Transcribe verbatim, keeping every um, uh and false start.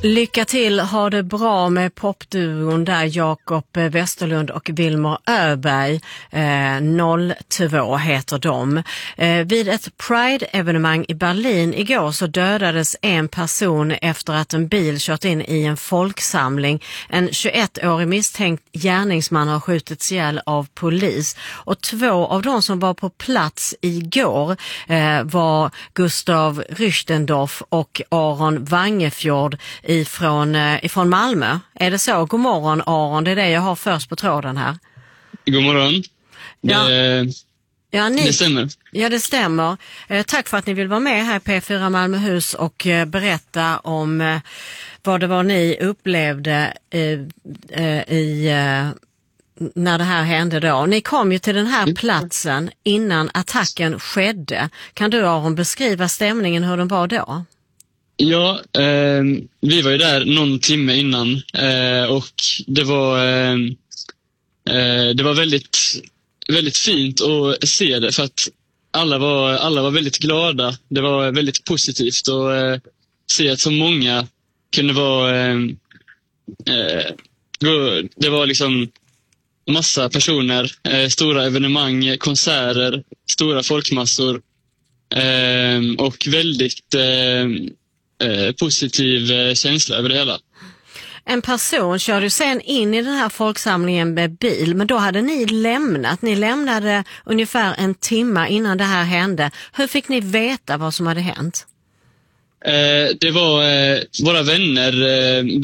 Lycka till, ha det bra med popduon där Jakob Westerlund och Wilmer Öberg. eh, noll två heter de. Eh, vid ett Pride-evenemang i Berlin igår så dödades en person efter att en bil kört in i en folksamling. En tjugoettårig misstänkt gärningsman har skjutits ihjäl av polis. Och två av de som var på plats igår eh, var Gustav Rüchtendorf och Aron Wangefjord ifrån, ifrån Malmö. Är det så? God morgon Aron, det är det jag har först på tråden här. God morgon. Ja. Det, ja, ni, det stämmer. Ja, det stämmer. Eh, tack för att ni vill vara med här på P fyra Malmöhus och eh, berätta om eh, vad det var ni upplevde eh, eh, i... Eh, när det här hände då. Ni kom ju till den här platsen innan attacken skedde. Kan du Aron beskriva stämningen, hur den var då? Ja, eh, vi var ju där någon timme innan eh, och det var eh, det var väldigt väldigt fint att se det, för att alla var alla var väldigt glada. Det var väldigt positivt att eh, se att så många kunde vara eh, eh, det var liksom massa personer, eh, stora evenemang, konserter, stora folkmassor eh, och väldigt eh, eh, positiv eh, känsla över det hela. En person körde sen in i den här folksamlingen med bil, men då hade ni lämnat. Ni lämnade ungefär en timme innan det här hände. Hur fick ni veta vad som hade hänt? Eh, det var eh, våra vänner eh,